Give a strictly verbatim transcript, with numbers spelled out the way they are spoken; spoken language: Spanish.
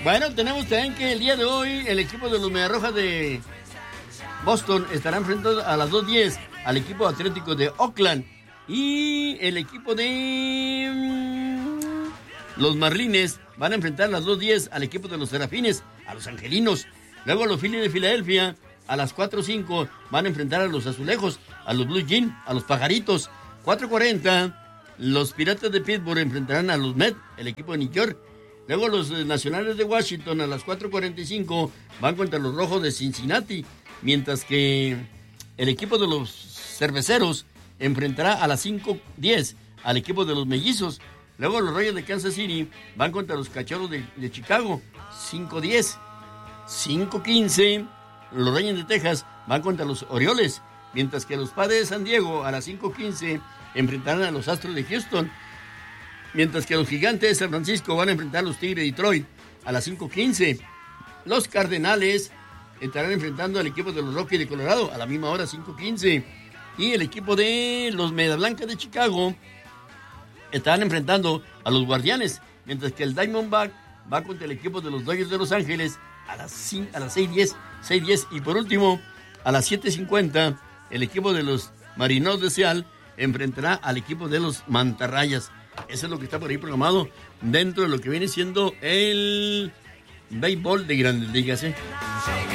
Bueno, tenemos también que el día de hoy el equipo de los Mediarrojas de Boston estará enfrentando a las dos diez al equipo atlético de Oakland. Y el equipo de los Marlines van a enfrentar a las dos diez al equipo de los Serafines, a los Angelinos. Luego los Phillies de Filadelfia a las cuatro cinco van a enfrentar a los Azulejos, a los Blue Jeans, a los Pajaritos. cuatro cuarenta los Piratas de Pittsburgh enfrentarán a los Mets, el equipo de New York. Luego los Nacionales de Washington a las cuatro cuarenta y cinco van contra los Rojos de Cincinnati, mientras que el equipo de los Cerveceros enfrentará a las cinco diez al equipo de los Mellizos. Luego los Reyes de Kansas City van contra los Cachorros de, de Chicago, cinco diez. cinco quince los Reyes de Texas van contra los Orioles, mientras que los Padres de San Diego a las cinco quince enfrentarán a los Astros de Houston, mientras que los Gigantes de San Francisco van a enfrentar a los Tigres de Detroit a las cinco quince. Los Cardenales estarán enfrentando al equipo de los Rockies de Colorado a la misma hora, cinco quince. Y el equipo de los Medias Blancas de Chicago estarán enfrentando a los Guardianes, mientras que el Diamondback va contra el equipo de los Dodgers de Los Ángeles a las, cinco, a las seis diez. Y por último, a las siete cincuenta, el equipo de los Marineros de Seattle enfrentará al equipo de los Mantarrayas. Eso es lo que está por ahí programado dentro de lo que viene siendo el béisbol de Grandes Ligas, ¿eh?